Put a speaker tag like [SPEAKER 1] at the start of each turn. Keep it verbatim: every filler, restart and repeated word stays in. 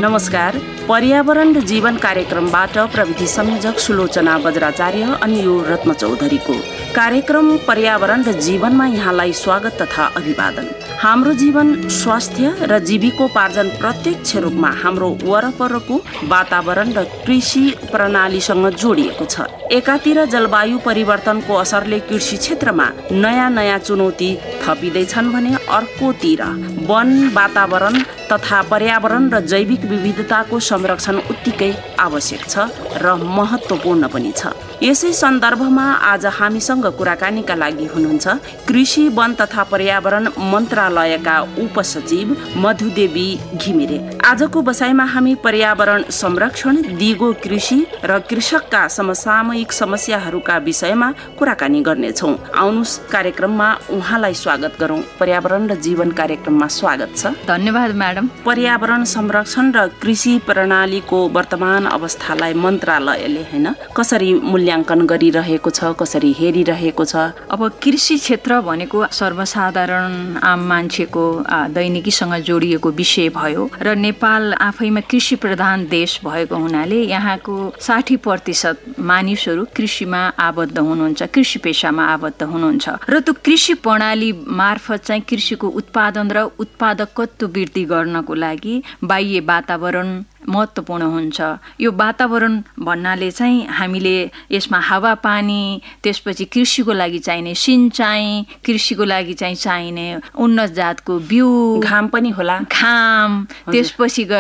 [SPEAKER 1] नमस्कार। पर्यावरण र जीवन कार्यक्रमबाट प्रविधि संयोजक सुलोचना बज्राचार्य अनि यो रत्न चौधरीको कार्यक्रम पर्यावरण र जीवनमा यहाँलाई स्वागत तथा अभिवादन। हाम्रो जीवन स्वास्थ्य र जीविकोपार्जन प्रत्यक्ष रूपमा हाम्रो वरपरको वातावरण र कृषि प्रणालीसँग जोडिएको छ। एकातिर जलवायु परिवर्तनको असरले कृषि क्षेत्रमा नयाँ नयाँ चुनौती थपिँदैछन् भने अर्कोतिर वन वातावरण तथा पर्यावरण र जैविक विविधताको संरक्षण उत्तिकै आवश्यक छ र महत्त्वपूर्ण पनि छ। यसै सन्दर्भमा आज हामीसँग कुराकानीका लागि हुनुहुन्छ कृषि वन तथा पर्यावरण मन्त्रालयका उपसचिव मधुदेवी घिमिरे। आजको बसाइमा हामी पर्यावरण संरक्षण, दिगो कृषि र कृषकका समसामयिक समस्याहरूका विषयमा कुराकानी गर्नेछौँ। आउनुहोस् कार्यक्रममा उहाँलाई स्वागत गरौँ। पर्यावरण र जीवन कार्यक्रममा स्वागत छ।
[SPEAKER 2] धन्यवाद म्याडम।
[SPEAKER 1] पर्यावरण संरक्षण र कृषि प्रणालीको वर्तमान अवस्थालाई मन्त्रालयले हैन कसरी मूल्याङ्कन गरिरहेको छ, कसरी हेरिरहेको छ?
[SPEAKER 2] अब कृषि क्षेत्र भनेको सर्वसाधारण आम मान्छेको दैनिकीसँग जोडिएको विषय भयो र नेपाल आफैमा कृषि प्रधान देश भएको हुनाले यहाँको साठी प्रतिशत मानिसहरू कृषिमा आबद्ध हुनुहुन्छ, कृषि पेशामा आबद्ध हुनुहुन्छ र त्यो कृषि प्रणाली मार्फत चाहिँ कृषिको उत्पादन र उत्पादकत्व वृद्धि गर्नको लागि बाह्य वातावरण महत्त्वपूर्ण हुन्छ। यो वातावरण भन्नाले चाहिँ हामीले यसमा हावापानी, त्यसपछि कृषिको लागि चाहिने सिँचाइ, कृषिको लागि चाहिँ चाहिने उन्नत जातको बिउ,
[SPEAKER 1] घाम पनि होला,
[SPEAKER 2] घाम, त्यसपछि